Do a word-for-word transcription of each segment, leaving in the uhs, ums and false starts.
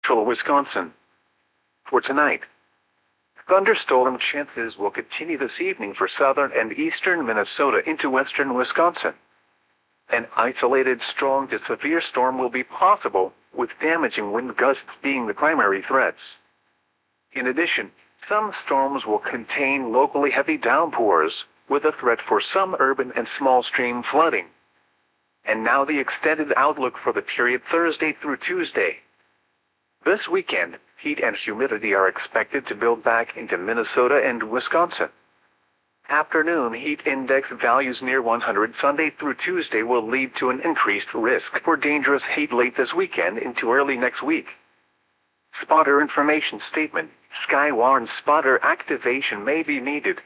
central Wisconsin. For tonight, thunderstorm chances will continue this evening for southern and eastern Minnesota into western Wisconsin. An isolated strong to severe storm will be possible, with damaging wind gusts being the primary threats. In addition, some storms will contain locally heavy downpours, with a threat for some urban and small stream flooding. And now the extended outlook for the period Thursday through Tuesday. This weekend, heat and humidity are expected to build back into Minnesota and Wisconsin. Afternoon heat index values near one hundred Sunday through Tuesday will lead to an increased risk for dangerous heat late this weekend into early next week. Spotter information statement: Skywarn spotter activation may be needed.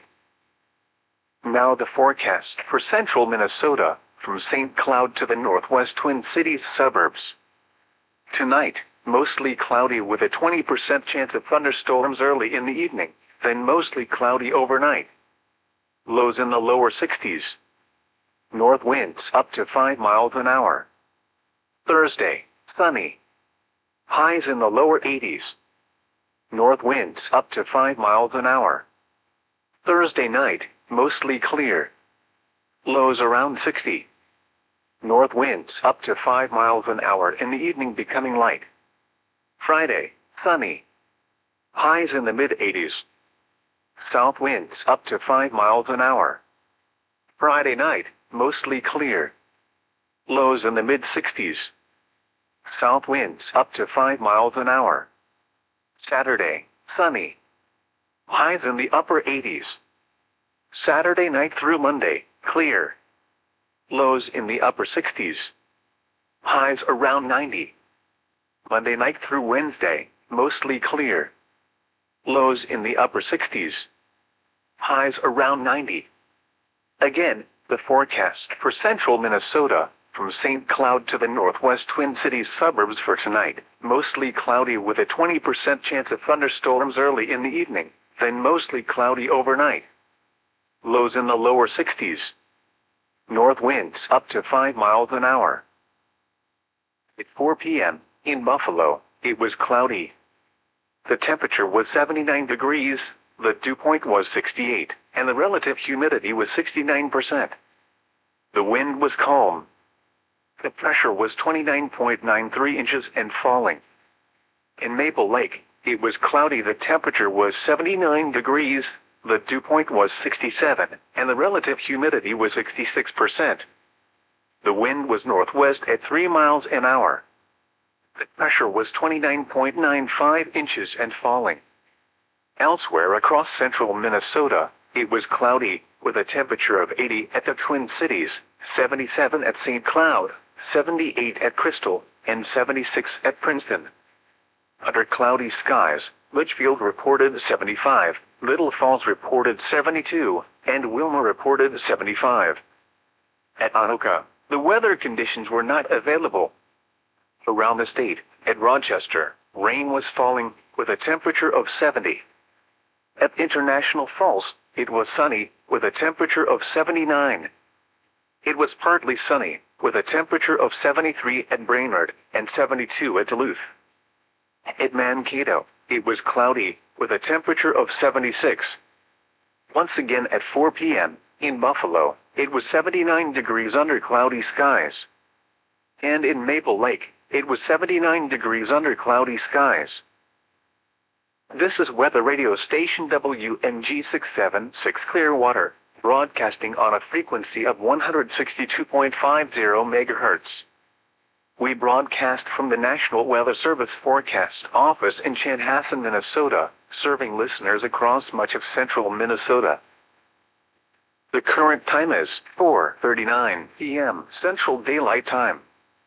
Now the forecast for central Minnesota, from Saint Cloud to the northwest Twin Cities suburbs. Tonight, mostly cloudy with a twenty percent chance of thunderstorms early in the evening, then mostly cloudy overnight. Lows in the lower sixties. North winds up to five miles an hour. Thursday, sunny. Highs in the lower eighties. North winds up to five miles an hour. Thursday night, mostly clear. Lows around sixty. North winds up to five miles an hour in the evening becoming light. Friday, sunny. Highs in the mid eighties. South winds up to five miles an hour. Friday night, mostly clear. Lows in the mid sixties. South winds up to five miles an hour. Saturday, sunny. Highs in the upper eighties. Saturday night through Monday, clear. Lows in the upper sixties. Highs around ninety. Monday night through Wednesday, mostly clear. Lows in the upper sixties. Highs around ninety. Again, the forecast for central Minnesota, from Saint Cloud to the northwest Twin Cities suburbs for tonight, mostly cloudy with a twenty percent chance of thunderstorms early in the evening, then mostly cloudy overnight. Lows in the lower sixties. North winds up to five miles an hour. At four p m, in Buffalo, it was cloudy. The temperature was seventy-nine degrees, the dew point was sixty-eight, and the relative humidity was sixty-nine percent. The wind was calm. The pressure was twenty-nine point nine three inches and falling. In Maple Lake, it was cloudy. The temperature was seventy-nine degrees, the dew point was sixty-seven, and the relative humidity was sixty-six percent. The wind was northwest at three miles an hour. The pressure was twenty-nine point nine five inches and falling. Elsewhere across central Minnesota, it was cloudy, with a temperature of eighty at the Twin Cities, seventy-seven at Saint Cloud, seventy-eight at Crystal, and seventy-six at Princeton. Under cloudy skies, Litchfield reported seventy-five, Little Falls reported seventy-two, and Wilma reported seventy-five. At Anoka, the weather conditions were not available. Around the state, at Rochester, rain was falling, with a temperature of seventy. At International Falls, it was sunny, with a temperature of seventy-nine. It was partly sunny, with a temperature of seventy-three at Brainerd, and seventy-two at Duluth. At Mankato, it was cloudy, with a temperature of seventy-six. Once again at four p m, in Buffalo, it was seventy-nine degrees under cloudy skies. And in Maple Lake, it was seventy-nine degrees under cloudy skies. This is weather radio station W M G six seven six Clearwater, broadcasting on a frequency of one hundred sixty-two point five zero megahertz. We broadcast from the National Weather Service Forecast Office in Chanhassen, Minnesota, serving listeners across much of central Minnesota. The current time is four thirty-nine p m Central Daylight Time.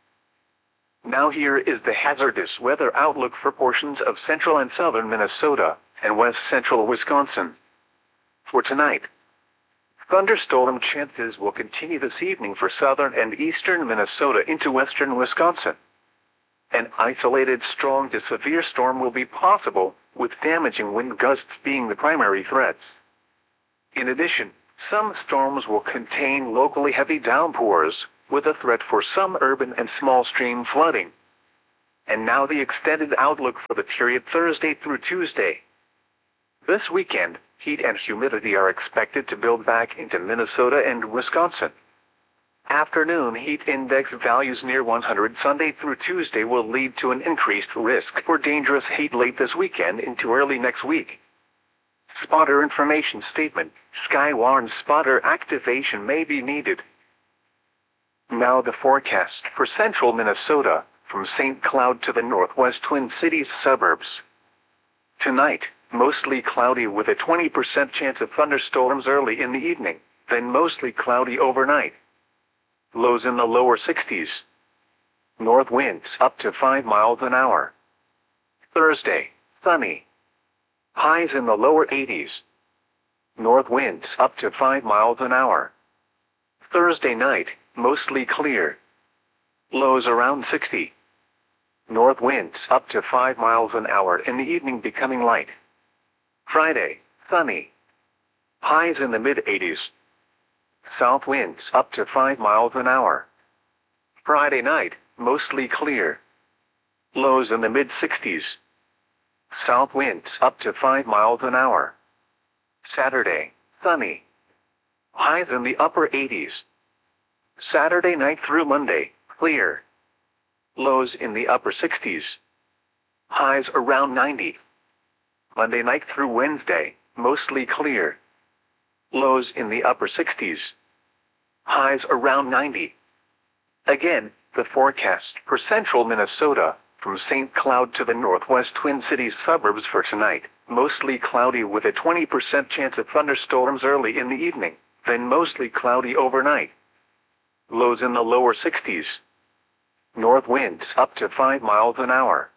Now here is the hazardous weather outlook for portions of central and southern Minnesota, and west central Wisconsin. For tonight, thunderstorm chances will continue this evening for southern and eastern Minnesota into western Wisconsin. An isolated strong to severe storm will be possible, with damaging wind gusts being the primary threats. In addition, some storms will contain locally heavy downpours, with a threat for some urban and small stream flooding. And now the extended outlook for the period Thursday through Tuesday. This weekend, heat and humidity are expected to build back into Minnesota and Wisconsin. Afternoon heat index values near one hundred Sunday through Tuesday will lead to an increased risk for dangerous heat late this weekend into early next week. Spotter information statement: Sky warns spotter activation may be needed. Now the forecast for central Minnesota, from Saint Cloud to the northwest Twin Cities suburbs. Tonight, mostly cloudy with a twenty percent chance of thunderstorms early in the evening, then mostly cloudy overnight. Lows in the lower sixties. North winds up to five miles an hour. Thursday, sunny. Highs in the lower eighties. North winds up to five miles an hour. Thursday night, mostly clear. Lows around sixty. North winds up to five miles an hour in the evening becoming light. Friday, sunny. Highs in the mid eighties. South winds up to five miles an hour. Friday night, mostly clear. Lows in the mid sixties. South winds up to five miles an hour. Saturday, sunny. Highs in the upper eighties. Saturday night through Monday, clear. Lows in the upper sixties. Highs around ninety. Monday night through Wednesday, mostly clear. Lows in the upper sixties. Highs around ninety. Again, the forecast for central Minnesota, from Saint Cloud to the northwest Twin Cities suburbs for tonight, mostly cloudy with a twenty percent chance of thunderstorms early in the evening, then mostly cloudy overnight. Lows in the lower sixties. North winds up to five miles an hour.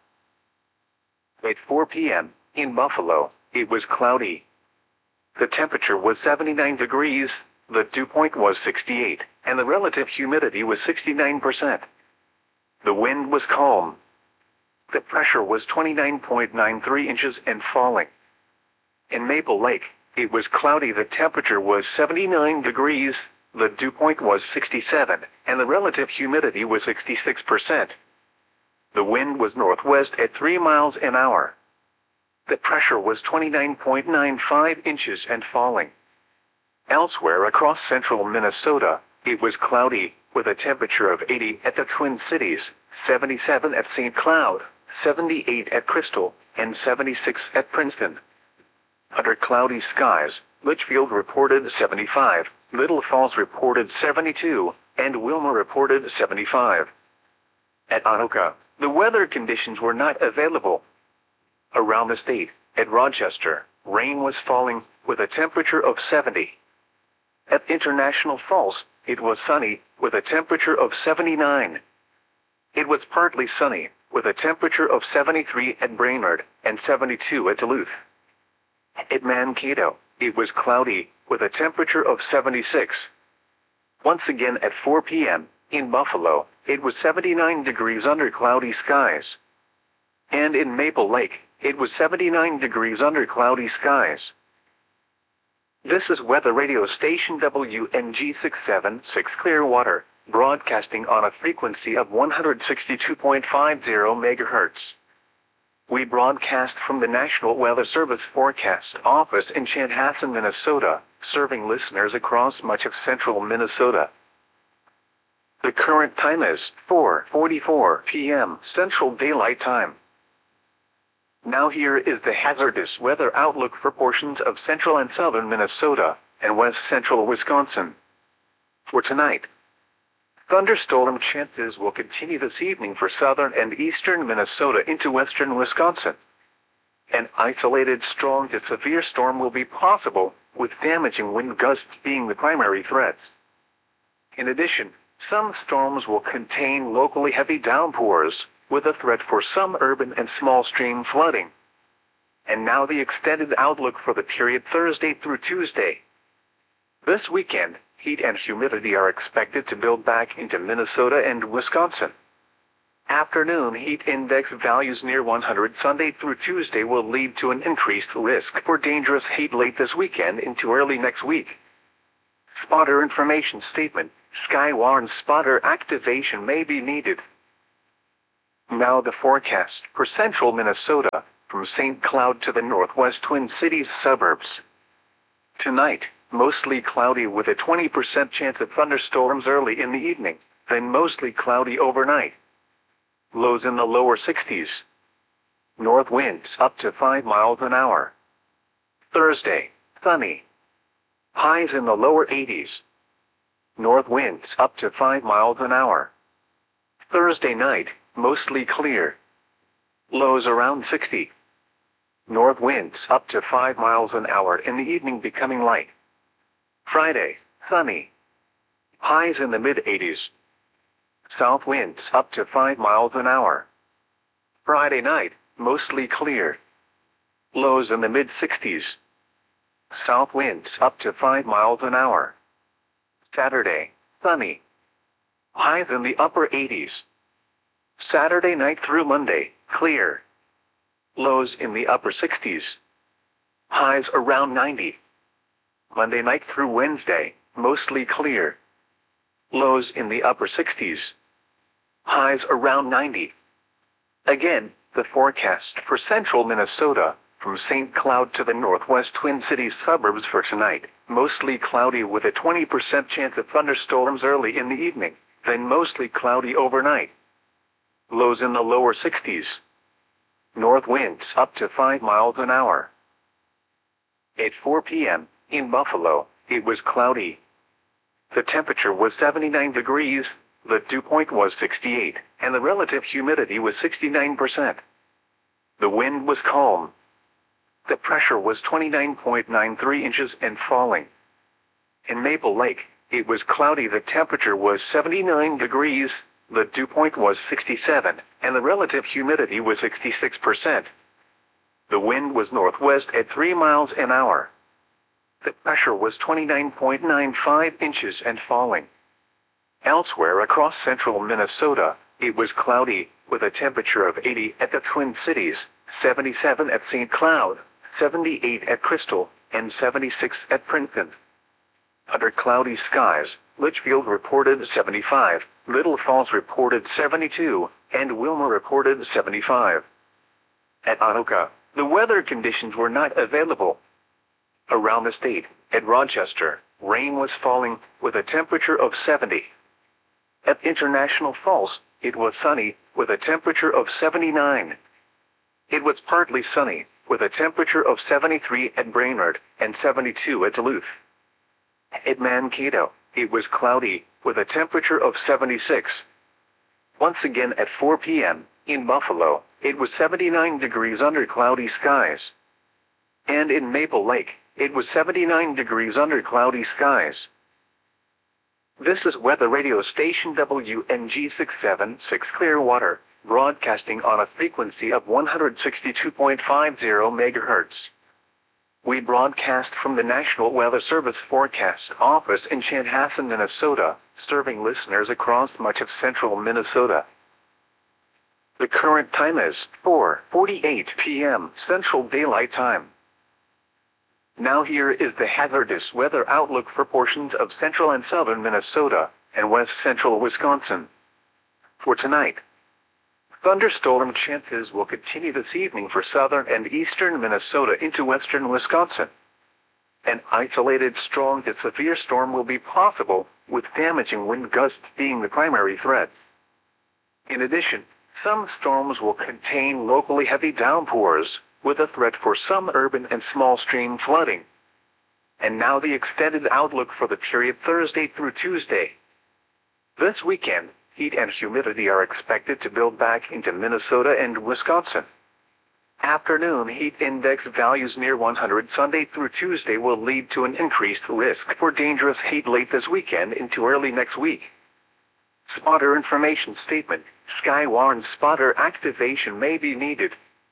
At four p m, in Buffalo, it was cloudy. The temperature was seventy-nine degrees, the dew point was sixty-eight, and the relative humidity was sixty-nine percent. The wind was calm. The pressure was twenty-nine point nine three inches and falling. In Maple Lake, it was cloudy. The temperature was seventy-nine degrees, the dew point was sixty-seven, and the relative humidity was sixty-six percent. The wind was northwest at three miles an hour. The pressure was twenty-nine point nine five inches and falling. Elsewhere across central Minnesota, it was cloudy, with a temperature of eighty at the Twin Cities, seventy-seven at Saint Cloud, seventy-eight at Crystal, and seventy-six at Princeton. Under cloudy skies, Litchfield reported seventy-five, Little Falls reported seventy-two, and Wilma reported seventy-five. At Anoka, the weather conditions were not available. Around the state, at Rochester, rain was falling, with a temperature of seventy. At International Falls, it was sunny, with a temperature of seventy-nine. It was partly sunny, with a temperature of seventy-three at Brainerd, and seventy-two at Duluth. At Mankato, it was cloudy, with a temperature of seventy-six. Once again at four p m, in Buffalo, it was seventy-nine degrees under cloudy skies. And in Maple Lake, it was seventy-nine degrees under cloudy skies. This is weather radio station W N G six seventy-six Clearwater, broadcasting on a frequency of one hundred sixty-two point five zero megahertz. We broadcast from the National Weather Service Forecast Office in Chanhassen, Minnesota, serving listeners across much of central Minnesota. The current time is four forty-four p m Central Daylight Time. Now here is the hazardous weather outlook for portions of central and southern Minnesota, and west central Wisconsin. For tonight, thunderstorm chances will continue this evening for southern and eastern Minnesota into western Wisconsin. An isolated strong to severe storm will be possible, with damaging wind gusts being the primary threats. In addition, some storms will contain locally heavy downpours, with a threat for some urban and small stream flooding. And now the extended outlook for the period Thursday through Tuesday. This weekend, heat and humidity are expected to build back into Minnesota and Wisconsin. Afternoon heat index values near one hundred Sunday through Tuesday will lead to an increased risk for dangerous heat late this weekend into early next week. Spotter information statement: Sky warns spotter activation may be needed. Now the forecast for central Minnesota, from Saint Cloud to the northwest Twin Cities suburbs. Tonight, mostly cloudy with a twenty percent chance of thunderstorms early in the evening, then mostly cloudy overnight. Lows in the lower sixties. North winds up to five miles an hour. Thursday, sunny. Highs in the lower eighties. North winds up to five miles an hour. Thursday night, mostly clear. Lows around sixty. North winds up to five miles an hour in the evening becoming light. Friday, sunny. Highs in the mid-eighties. South winds up to five miles an hour. Friday night, mostly clear. Lows in the mid-sixties. South winds up to five miles an hour. Saturday, sunny. Highs in the upper eighties. Saturday night through Monday, clear. Lows in the upper sixties. Highs around ninety. Monday night through Wednesday, mostly clear. Lows in the upper sixties. Highs around ninety. Again, the forecast for central Minnesota, from Saint Cloud to the northwest Twin Cities suburbs for tonight, mostly cloudy with a twenty percent chance of thunderstorms early in the evening, then mostly cloudy overnight. Lows in the lower sixties. North winds up to five miles an hour. At four p m, in Buffalo, it was cloudy. The temperature was seventy-nine degrees, the dew point was sixty-eight, and the relative humidity was sixty-nine percent. The wind was calm. The pressure was twenty-nine point nine three inches and falling. In Maple Lake, it was cloudy. The temperature was seventy-nine degrees, the dew point was sixty-seven, and the relative humidity was sixty-six percent. The wind was northwest at three miles an hour. The pressure was twenty-nine point nine five inches and falling. Elsewhere across central Minnesota, it was cloudy, with a temperature of eighty at the Twin Cities, seventy-seven at Saint Cloud, seventy-eight at Crystal, and seventy-six at Princeton. Under cloudy skies, Litchfield reported seventy-five, Little Falls reported seventy-two, and Wilmer reported seventy-five. At Anoka, the weather conditions were not available. Around the state, at Rochester, rain was falling, with a temperature of seventy. At International Falls, it was sunny, with a temperature of seventy-nine. It was partly sunny, with a temperature of seventy-three at Brainerd, and seventy-two at Duluth. At Mankato, it was cloudy, with a temperature of seventy-six. Once again at four p m, in Buffalo, it was seventy-nine degrees under cloudy skies. And in Maple Lake, it was seventy-nine degrees under cloudy skies. This is weather radio station W N G six seven six Clearwater, broadcasting on a frequency of one hundred sixty-two point five zero megahertz. We broadcast from the National Weather Service Forecast Office in Chanhassen, Minnesota, serving listeners across much of central Minnesota. The current time is four forty-eight p m Central Daylight Time. Now here is the hazardous weather outlook for portions of central and southern Minnesota, and west central Wisconsin. For tonight, thunderstorm chances will continue this evening for southern and eastern Minnesota into western Wisconsin. An isolated strong to severe storm will be possible, with damaging wind gusts being the primary threat. In addition, some storms will contain locally heavy downpours, with a threat for some urban and small stream flooding. And now the extended outlook for the period Thursday through Tuesday. This weekend, heat and humidity are expected to build back into Minnesota and Wisconsin. Afternoon heat index values near one hundred Sunday through Tuesday will lead to an increased risk for dangerous heat late this weekend into early next week. Spotter information statement: Skywarn spotter activation may be needed.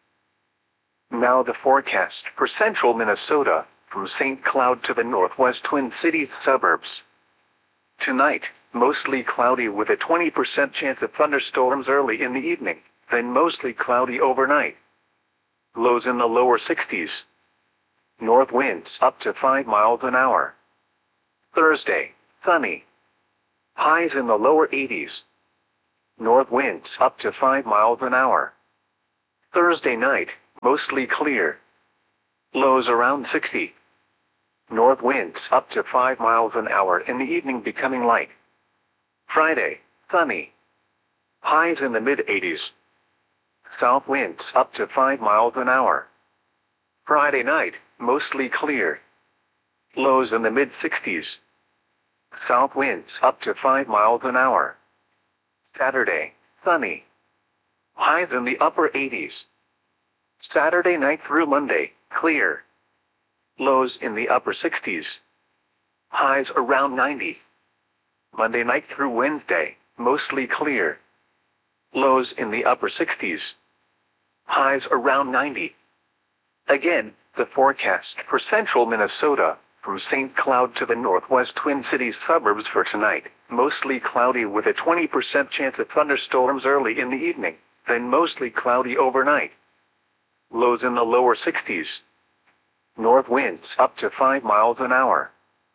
Now the forecast for central Minnesota, from Saint Cloud to the northwest Twin Cities suburbs. Tonight, mostly cloudy with a twenty percent chance of thunderstorms early in the evening, then mostly cloudy overnight. Lows in the lower sixties. North winds up to five miles an hour. Thursday, sunny. Highs in the lower eighties. North winds up to five miles an hour. Thursday night, mostly clear. Lows around sixty. North winds up to five miles an hour in the evening becoming light. Friday, sunny. Highs in the mid eighties. South winds up to five miles an hour. Friday night, mostly clear. Lows in the mid sixties. South winds up to five miles an hour. Saturday, sunny. Highs in the upper eighties. Saturday night through Monday, clear. Lows in the upper sixties. Highs around ninety. Monday night through Wednesday, mostly clear. Lows in the upper sixties. Highs around ninety. Again, the forecast for central Minnesota, from Saint Cloud to the northwest Twin Cities suburbs for tonight, mostly cloudy with a twenty percent chance of thunderstorms early in the evening, then mostly cloudy overnight. Lows in the lower sixties. North winds up to five miles an hour.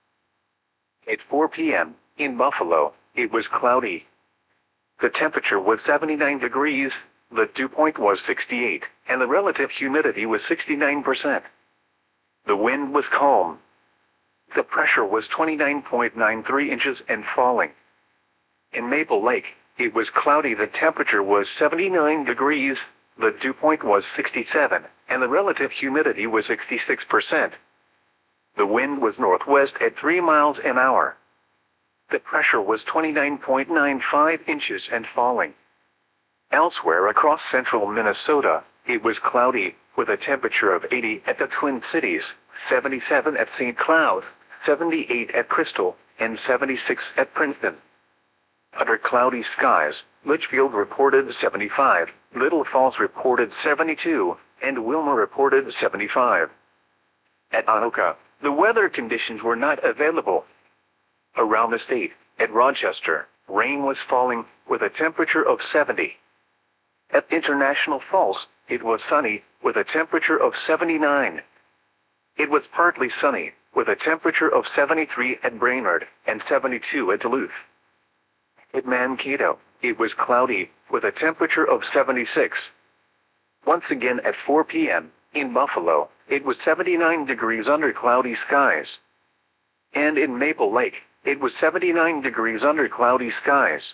At four p m, in Buffalo, it was cloudy. The temperature was seventy-nine degrees, the dew point was sixty-eight, and the relative humidity was sixty-nine percent. The wind was calm. The pressure was twenty-nine point nine three inches and falling. In Maple Lake, it was cloudy. The temperature was seventy-nine degrees, the dew point was sixty-seven, and the relative humidity was sixty-six percent. The wind was northwest at three miles an hour. The pressure was twenty-nine point nine five inches and falling. Elsewhere across central Minnesota, it was cloudy, with a temperature of eighty at the Twin Cities, seventy-seven at Saint Cloud, seventy-eight at Crystal, and seventy-six at Princeton. Under cloudy skies, Litchfield reported seventy-five, Little Falls reported seventy-two, and Wilmer reported seventy-five. At Anoka, the weather conditions were not available. Around the state, at Rochester, rain was falling, with a temperature of seventy. At International Falls, it was sunny, with a temperature of seventy-nine. It was partly sunny, with a temperature of seventy-three at Brainerd, and seventy-two at Duluth. At Mankato, it was cloudy, with a temperature of seventy-six. Once again at four p m, in Buffalo, it was seventy-nine degrees under cloudy skies. And in Maple Lake, it was seventy-nine degrees under cloudy skies.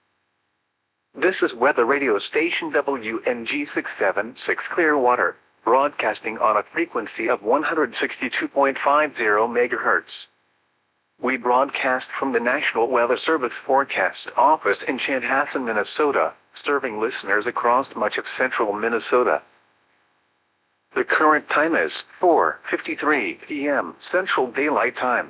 This is weather radio station W N G six seventy-six Clearwater, broadcasting on a frequency of one hundred sixty-two point five zero megahertz. We broadcast from the National Weather Service Forecast Office in Chanhassen, Minnesota, serving listeners across much of central Minnesota. The current time is four fifty-three p m Central Daylight Time.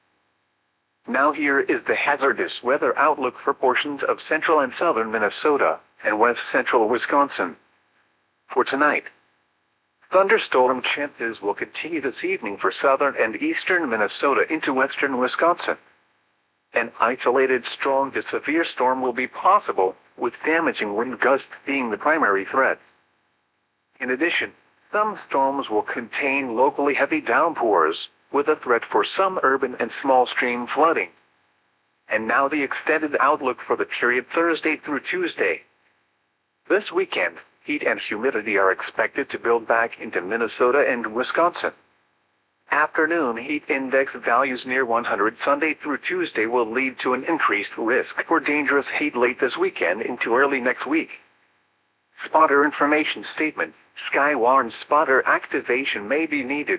Now here is the hazardous weather outlook for portions of central and southern Minnesota, and west central Wisconsin. For tonight, thunderstorm chances will continue this evening for southern and eastern Minnesota into western Wisconsin. An isolated strong to severe storm will be possible, with damaging wind gusts being the primary threat. In addition, some storms will contain locally heavy downpours, with a threat for some urban and small stream flooding. And now the extended outlook for the period Thursday through Tuesday. This weekend, heat and humidity are expected to build back into Minnesota and Wisconsin. Afternoon heat index values near one hundred Sunday through Tuesday will lead to an increased risk for dangerous heat late this weekend into early next week. Spotter information statement: Skywarn spotter activation may be needed.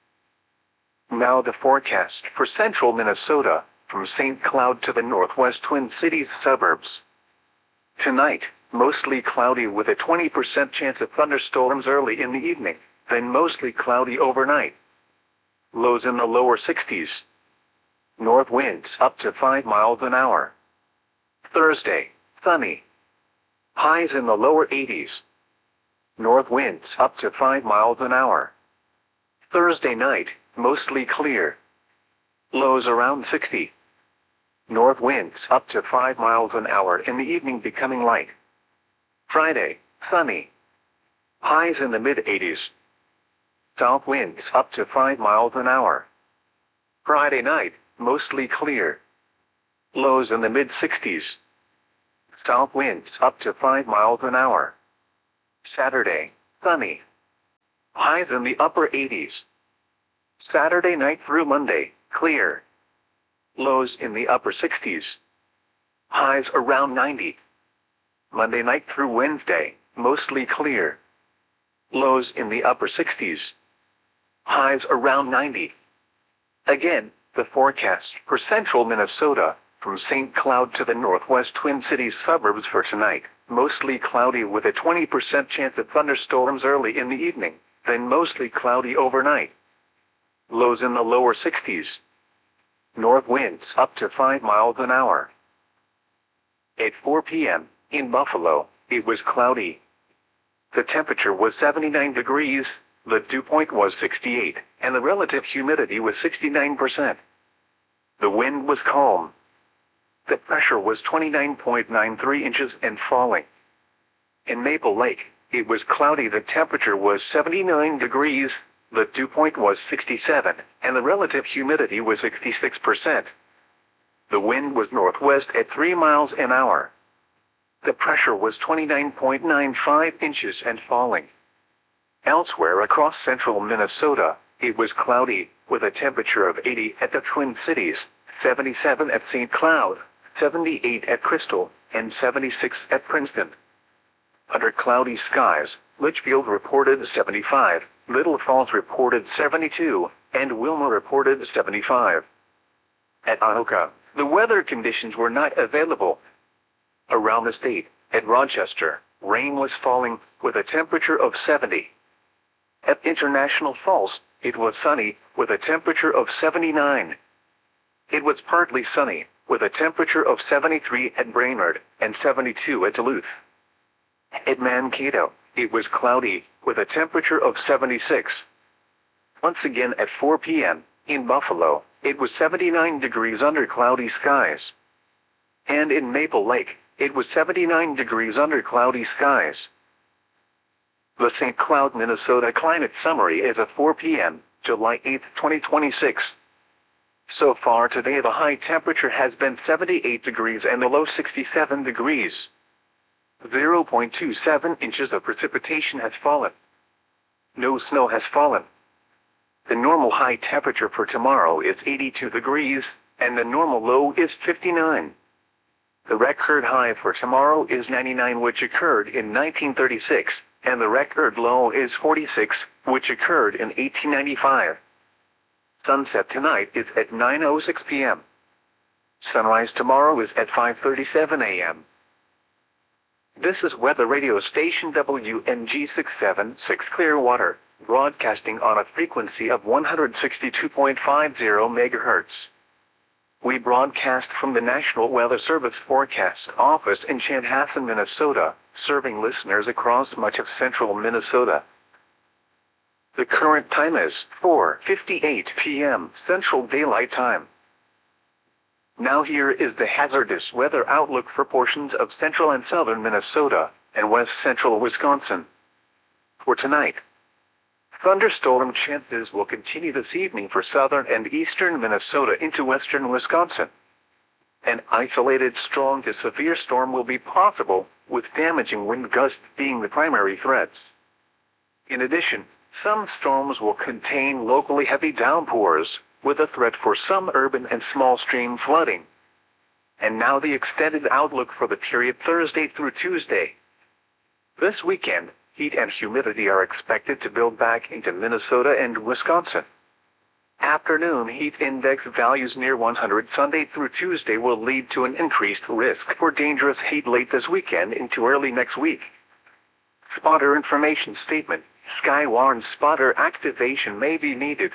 Now the forecast for central Minnesota, from Saint Cloud to the northwest Twin Cities suburbs. Tonight, mostly cloudy with a twenty percent chance of thunderstorms early in the evening, then mostly cloudy overnight. Lows in the lower sixties. North winds up to five miles an hour. Thursday, sunny. Highs in the lower eighties. North winds up to five miles an hour. Thursday night, mostly clear. Lows around sixty. North winds up to five miles an hour in the evening becoming light. Friday, sunny. Highs in the mid eighties. South winds up to five miles an hour. Friday night, mostly clear. Lows in the mid sixties. South winds up to five miles an hour. Saturday, sunny. Highs in the upper eighties. Saturday night through Monday, clear. Lows in the upper sixties. Highs around ninety. Monday night through Wednesday, mostly clear. Lows in the upper sixties. Highs around ninety. Again, the forecast for central Minnesota, from Saint Cloud to the northwest Twin Cities suburbs for tonight, mostly cloudy with a twenty percent chance of thunderstorms early in the evening, then mostly cloudy overnight. Lows in the lower sixties. North winds up to five miles an hour. At four p m, in Buffalo, it was cloudy. The temperature was seventy-nine degrees, the dew point was sixty-eight, and the relative humidity was sixty-nine percent. The wind was calm. The pressure was twenty-nine point nine three inches and falling. In Maple Lake, it was cloudy. The temperature was seventy-nine degrees, the dew point was sixty-seven, and the relative humidity was sixty-six percent. The wind was northwest at three miles an hour. The pressure was twenty-nine point nine five inches and falling. Elsewhere across central Minnesota, it was cloudy, with a temperature of eighty at the Twin Cities, seventy-seven at Saint Cloud, seventy-eight at Crystal, and seventy-six at Princeton. Under cloudy skies, Litchfield reported seventy-five, Little Falls reported seventy-two, and Wilma reported seventy-five. At Anoka, the weather conditions were not available. Around the state, at Rochester, rain was falling, with a temperature of seventy. At International Falls, it was sunny, with a temperature of seventy-nine. It was partly sunny, with a temperature of seventy-three at Brainerd, and seventy-two at Duluth. At Mankato, it was cloudy, with a temperature of seventy-six. Once again at four p m, in Buffalo, it was seventy-nine degrees under cloudy skies. And in Maple Lake, it was seventy-nine degrees under cloudy skies. The Saint Cloud, Minnesota Climate Summary is at four p m, July eighth, twenty twenty-six. So far today the high temperature has been seventy-eight degrees and the low sixty-seven degrees. zero point two seven inches of precipitation has fallen. No snow has fallen. The normal high temperature for tomorrow is eighty-two degrees, and the normal low is fifty-nine. The record high for tomorrow is ninety-nine, which occurred in nineteen thirty-six, and the record low is forty-six, which occurred in eighteen ninety-five. Sunset tonight is at nine oh six p m Sunrise tomorrow is at five thirty-seven a m This is weather radio station W N G six seven six Clearwater, broadcasting on a frequency of one hundred sixty-two point five zero megahertz. We broadcast from the National Weather Service Forecast Office in Chanhassen, Minnesota, serving listeners across much of central Minnesota. The current time is four fifty-eight p m Central Daylight Time. Now here is the hazardous weather outlook for portions of central and southern Minnesota and west central Wisconsin. For tonight, thunderstorm chances will continue this evening for southern and eastern Minnesota into western Wisconsin. An isolated strong to severe storm will be possible, with damaging wind gusts being the primary threats. In addition, some storms will contain locally heavy downpours, with a threat for some urban and small stream flooding. And now the extended outlook for the period Thursday through Tuesday. This weekend, heat and humidity are expected to build back into Minnesota and Wisconsin. Afternoon heat index values near one hundred Sunday through Tuesday will lead to an increased risk for dangerous heat late this weekend into early next week. Spotter information statement: Skywarn spotter activation may be needed.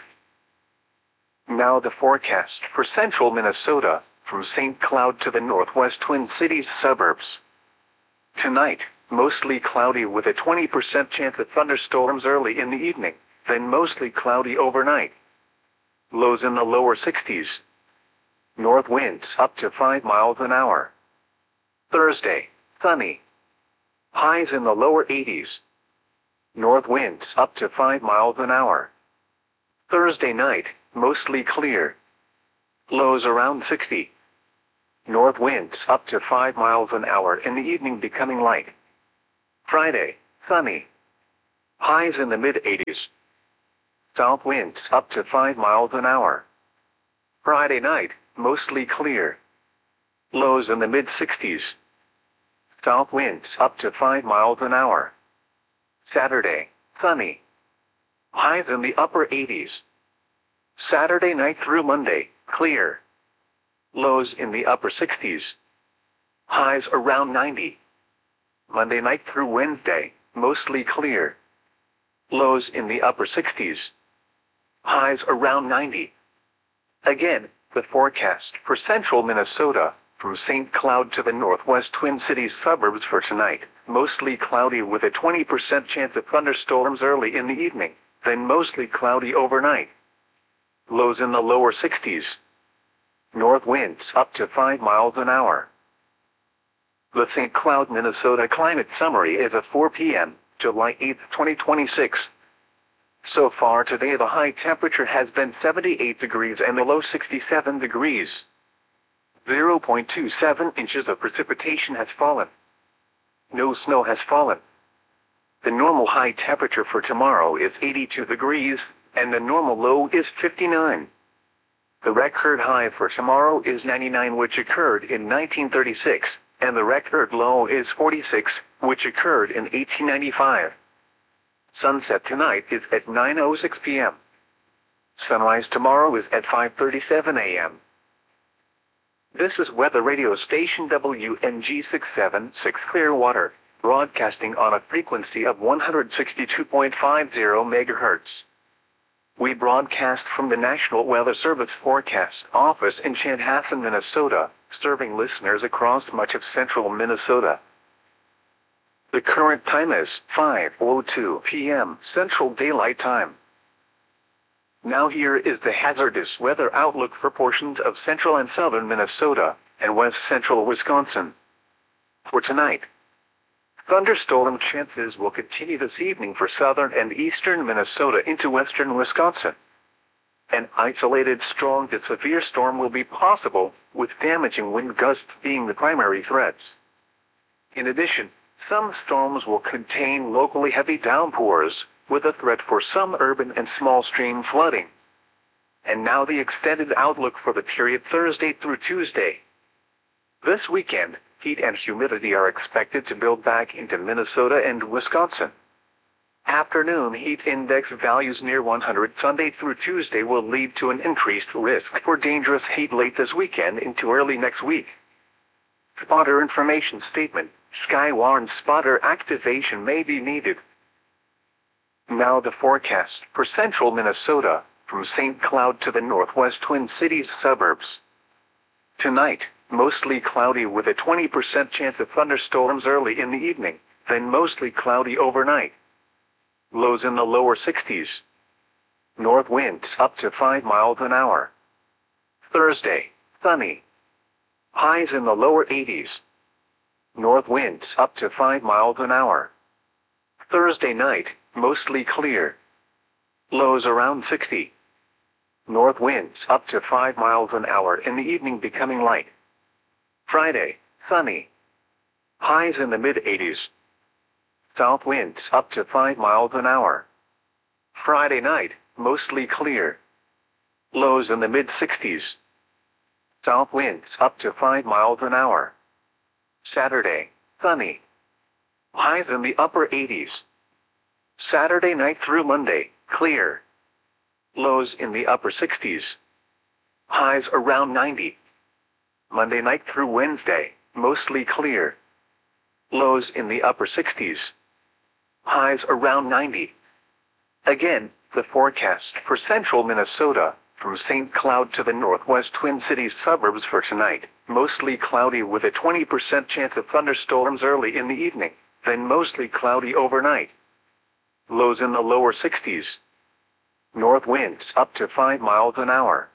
Now the forecast for central Minnesota, from Saint Cloud to the northwest Twin Cities suburbs. Tonight, mostly cloudy with a twenty percent chance of thunderstorms early in the evening, then mostly cloudy overnight. Lows in the lower sixties. North winds up to five miles an hour. Thursday, sunny. Highs in the lower eighties. North winds up to five miles an hour. Thursday night, mostly clear. Lows around sixty. North winds up to five miles an hour, in the evening becoming light. Friday, sunny. Highs in the mid eighties. South winds up to five miles an hour. Friday night, mostly clear. Lows in the mid sixties. South winds up to five miles an hour. Saturday, sunny. Highs in the upper eighties. Saturday night through Monday, clear. Lows in the upper sixties. Highs around ninety. Monday night through Wednesday, mostly clear. Lows in the upper sixties. Highs around ninety. Again, the forecast for central Minnesota, from Saint Cloud to the northwest Twin Cities suburbs for tonight, mostly cloudy with a twenty percent chance of thunderstorms early in the evening, then mostly cloudy overnight. Lows in the lower sixties. North winds up to five miles an hour. The Saint Cloud, Minnesota climate summary is at four p m, July eighth, twenty twenty-six. So far today, the high temperature has been seventy-eight degrees and the low sixty-seven degrees. zero point two seven inches of precipitation has fallen. No snow has fallen. The normal high temperature for tomorrow is eighty-two degrees, and the normal low is fifty-nine. The record high for tomorrow is ninety-nine, which occurred in nineteen thirty-six, and the record low is forty-six, which occurred in eighteen ninety-five. Sunset tonight is at nine oh six p m Sunrise tomorrow is at five thirty-seven a m This is weather radio station W N G six seven six Clearwater, broadcasting on a frequency of one hundred sixty-two point five zero megahertz. We broadcast from the National Weather Service Forecast Office in Chanhassen, Minnesota, serving listeners across much of central Minnesota. The current time is five oh two p m Central Daylight Time. Now here is the hazardous weather outlook for portions of central and southern Minnesota and west central Wisconsin. For tonight, thunderstorm chances will continue this evening for southern and eastern Minnesota into western Wisconsin. An isolated strong to severe storm will be possible, with damaging wind gusts being the primary threats. In addition, some storms will contain locally heavy downpours, with a threat for some urban and small stream flooding. And now the extended outlook for the period Thursday through Tuesday. This weekend, heat and humidity are expected to build back into Minnesota and Wisconsin. Afternoon heat index values near one hundred Sunday through Tuesday will lead to an increased risk for dangerous heat late this weekend into early next week. Spotter information statement: Skywarn spotter activation may be needed. Now the forecast for central Minnesota, from Saint Cloud to the northwest Twin Cities suburbs. Tonight, mostly cloudy with a twenty percent chance of thunderstorms early in the evening, then mostly cloudy overnight. Lows in the lower sixties. North winds up to five miles an hour. Thursday, sunny. Highs in the lower eighties. North winds up to five miles an hour. Thursday night, mostly clear. Lows around sixty. North winds up to five miles an hour, in the evening becoming light. Friday, sunny. Highs in the mid eighties. South winds up to five miles an hour. Friday night, mostly clear. Lows in the mid sixties. South winds up to five miles an hour. Saturday, sunny. Highs in the upper eighties. Saturday night through Monday, clear. Lows in the upper sixties. Highs around ninety. Monday night through Wednesday, mostly clear. Lows in the upper sixties. Highs around ninety. Again, the forecast for central Minnesota, from Saint Cloud to the northwest Twin Cities suburbs for tonight, mostly cloudy with a twenty percent chance of thunderstorms early in the evening, then mostly cloudy overnight. Lows in the lower sixties. North winds up to five miles an hour.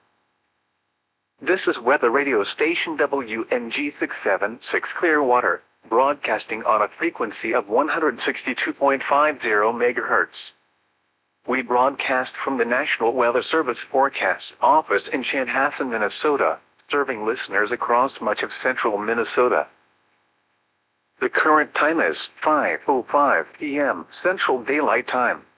This is weather radio station W N G six seven six Clearwater, broadcasting on a frequency of one hundred sixty-two point five zero megahertz. We broadcast from the National Weather Service Forecast Office in Chanhassen, Minnesota, serving listeners across much of central Minnesota. The current time is five oh five p m Central Daylight Time.